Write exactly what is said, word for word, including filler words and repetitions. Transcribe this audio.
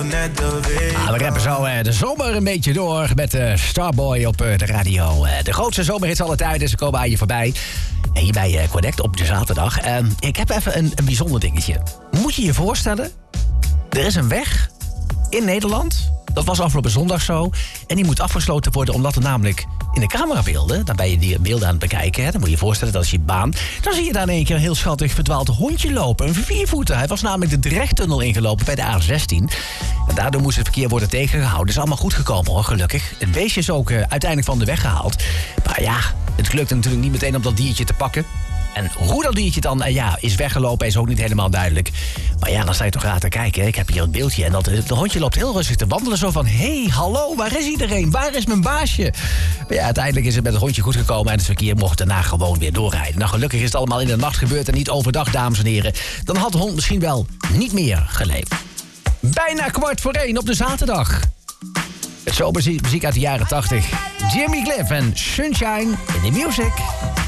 net de week. Ah, we rappen zo uh, de zomer een beetje door met uh, Starboy op uh, de radio. Uh, de grootste zomerhits alle tijden, ze komen aan je voorbij. En hier bij uh, Connect op de zaterdag. Uh, ik heb even een, een bijzonder dingetje. Moet je je voorstellen, er is een weg in Nederland. Dat was afgelopen zondag zo. En die moet afgesloten worden omdat er namelijk in de camerabeelden, dan ben je die beelden aan het bekijken, hè, dan moet je je voorstellen, dat is je baan. Dan zie je daar in één keer een heel schattig verdwaald hondje lopen. Een viervoeter. Hij was namelijk de Drechttunnel ingelopen bij de A zestien. En daardoor moest het verkeer worden tegengehouden. Dat is allemaal goed gekomen hoor, gelukkig. Het beestje is ook uh, uiteindelijk van de weg gehaald. Maar ja, het lukte natuurlijk niet meteen om dat diertje te pakken. En hoe dat diertje dan uh, ja, is weggelopen is ook niet helemaal duidelijk. Maar ja, dan sta je toch raar te kijken. Hè? Ik heb hier het beeldje en dat de hondje loopt heel rustig te wandelen. Zo van, hé, hey, hallo, waar is iedereen? Waar is mijn baasje? Maar ja, uiteindelijk is het met het hondje goed gekomen en het verkeer mocht daarna gewoon weer doorrijden. Nou, gelukkig is het allemaal in de nacht gebeurd en niet overdag, dames en heren. Dan had de hond misschien wel niet meer geleefd. Bijna kwart voor één op de zaterdag. Het zomermuziek uit de jaren tachtig. Jimmy Cliff en Sunshine in the Music.